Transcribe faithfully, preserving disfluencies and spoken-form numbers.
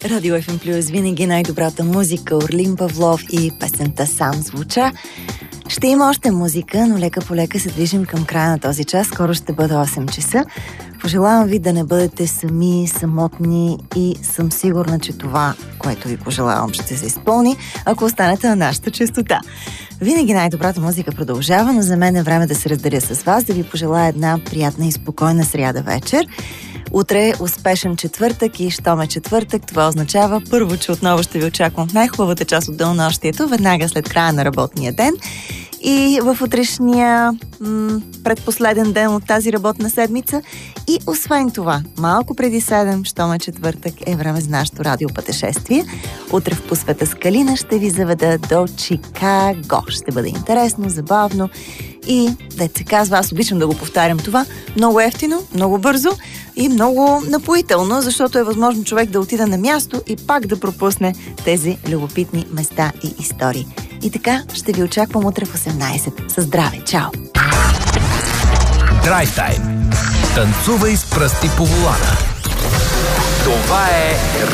Радио Еф Ем Плюс, винаги най-добрата музика, Орлин Павлов и песента Сам звуча. Ще има още музика, но лека по лека се движим към края на този час. Скоро ще бъде осем часа. Пожелавам ви да не бъдете сами, самотни и съм сигурна, че това, което ви пожелавам, ще се изпълни, ако останете на нашата честота. Винаги най-добрата музика продължава, но за мен е време да се разделя с вас, да ви пожелая една приятна и спокойна сряда вечер. Утре е успешен четвъртък и щом е четвъртък, това означава първо, че отново ще ви очаквам в най-хубавата част от денонощието, веднага след края на работния ден. И в утрешния м- предпоследен ден от тази работна седмица. И освен това, малко преди седем, щом е четвъртък, е време за нашето радиопътешествие. Утре в По света с Калина ще ви заведа до Чикаго. Ще бъде интересно, забавно и, дето се казва, аз обичам да го повтарям това, много ефтино, много бързо и много напоително, защото е възможно човек да отида на място и пак да пропусне тези любопитни места и истории. И така, ще ви очаквам утре в осемнайсет. Със здраве! Чао! Драйв тайм. Танцувай с пръсти по волана. Това е